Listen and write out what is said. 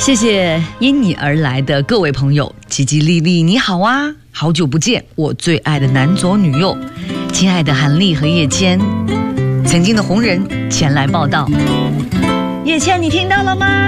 谢谢因你而来的各位朋友，吉吉丽丽你好啊，好久不见，我最爱的男左女右，亲爱的韩丽和叶谦，曾经的红人前来报道。叶谦，你听到了吗？